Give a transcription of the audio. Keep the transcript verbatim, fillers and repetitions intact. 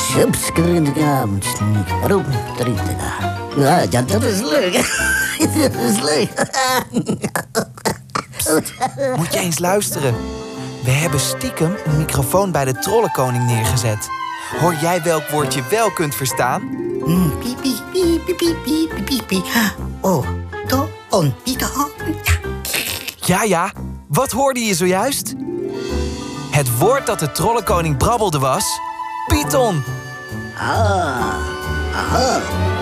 Ja, ja, dat is leuk. Dat is leuk. Moet je eens luisteren. We hebben stiekem een microfoon bij de trollenkoning neergezet. Hoor jij welk woord je wel kunt verstaan? Mm, piep, piep, piep, piep, piep, piep, piep, piep. Oh, to, on, pito. Ja, ja. Wat hoorde je zojuist? Het woord dat de trollenkoning brabbelde was... Python. Ah, aha.